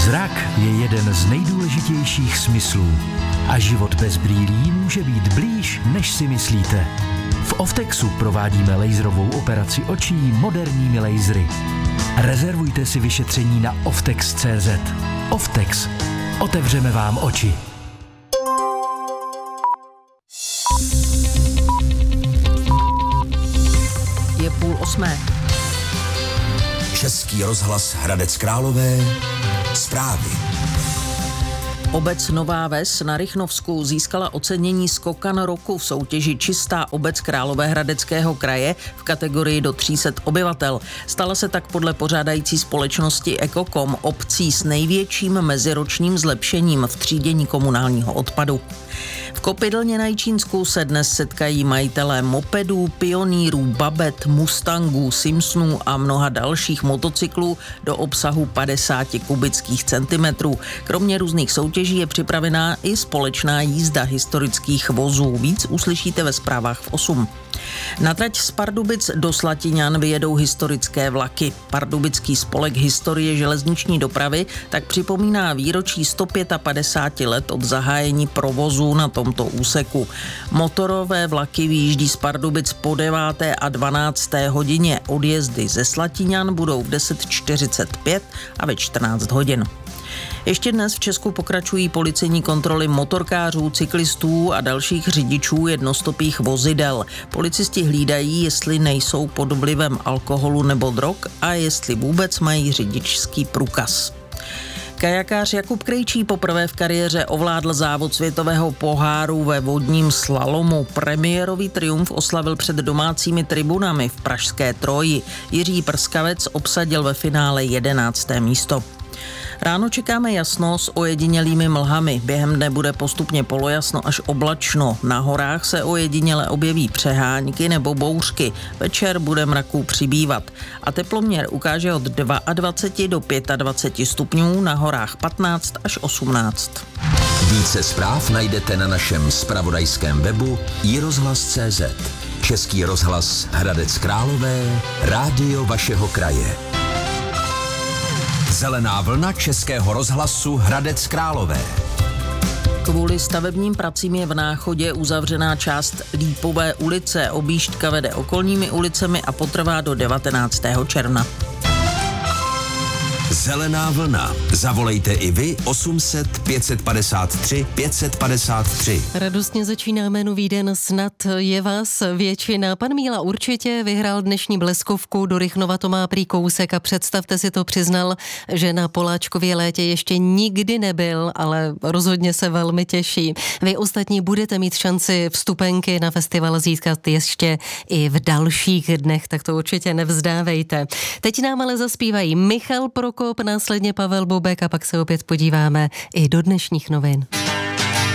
Zrak je jeden z nejdůležitějších smyslů a život bez brýlí může být blíž, než si myslíte. V Oftexu provádíme laserovou operaci očí moderními lasery. Rezervujte si vyšetření na oftex.cz. Oftex. Otevřeme vám oči. Je 7:30. Český rozhlas Hradec Králové. Zprávy. Obec Nová Ves na Rychnovsku získala ocenění Skokan roku v soutěži Čistá obec Královéhradeckého kraje v kategorii do 300 obyvatel. Stala se tak podle pořádající společnosti Ekokom obcí s největším meziročním zlepšením v třídění komunálního odpadu. V Kopidlně na Jičínsku se dnes setkají majitelé mopedů, pionýrů, babet, mustangů, Simpsonů a mnoha dalších motocyklů do obsahu 50 kubických centimetrů. Kromě různých soutěží je připravená i společná jízda historických vozů. Víc uslyšíte ve zprávách v 8. Na trať z Pardubic do Slatiňan vyjedou historické vlaky. Pardubický spolek historie železniční dopravy tak připomíná výročí 155 let od zahájení provozu na tomto úseku. Motorové vlaky vyjíždí z Pardubic po 9. a 12. hodině. Odjezdy ze Slatiňan budou v 10:45 a ve 14 hodin. Ještě dnes v Česku pokračují policejní kontroly motorkářů, cyklistů a dalších řidičů jednostopých vozidel. Policisti hlídají, jestli nejsou pod vlivem alkoholu nebo drog a jestli vůbec mají řidičský průkaz. Kajakář Jakub Krejčí poprvé v kariéře ovládl závod světového poháru ve vodním slalomu. Premiérový triumf oslavil před domácími tribunami v pražské Troji. Jiří Prskavec obsadil ve finále 11. místo. Ráno čekáme jasno s ojedinělými mlhami. Během dne bude postupně polojasno až oblačno. Na horách se ojediněle objeví přehánky nebo bouřky. Večer bude mraků přibývat. A teploměr ukáže od 22 do 25 stupňů, na horách 15 až 18. Více zpráv najdete na našem zpravodajském webu iRozhlas.cz. Český rozhlas Hradec Králové, rádio vašeho kraje. Zelená vlna Českého rozhlasu Hradec Králové. Kvůli stavebním pracím je v Náchodě uzavřená část Lípové ulice. Objížďka vede okolními ulicemi a potrvá do 19. června. Zelená vlna. Zavolejte i vy 800 553 553. Radostně začínáme nový den, snad je vás většina. Pan Míla určitě vyhrál dnešní bleskovku, do Rychnova to má prý kousek a představte si to, přiznal, že na Poláčkově létě ještě nikdy nebyl, ale rozhodně se velmi těší. Vy ostatní budete mít šanci vstupenky na festival získat ještě i v dalších dnech, tak to určitě nevzdávejte. Teď nám ale zaspívají Michal Prokop, následně Pavel Bobek a pak se opět podíváme i do dnešních novin.